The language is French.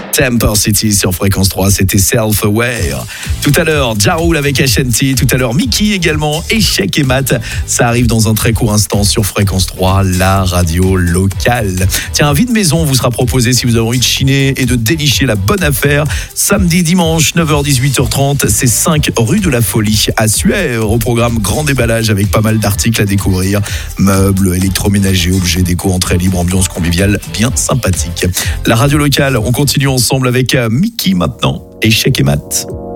Temper City sur Fréquence 3, c'était Self-Aware. Tout à l'heure, Ja Rule avec Ashanti, tout à l'heure Mickey également, Échec et Math. Ça arrive dans un très court instant sur Fréquence 3, la radio locale. Tiens, un vide maison vous sera proposé si vous avez envie de chiner et de dénicher la bonne affaire. Samedi, dimanche, 9h-18h30, c'est 5 rue de la Folie à Suère. Au programme, grand déballage avec pas mal d'articles à découvrir. Meubles, électroménagers, objets déco, entrée libre, ambiance conviviale, bien sympathique. La radio locale, on continue ensemble avec Mickey maintenant, Échec et Math.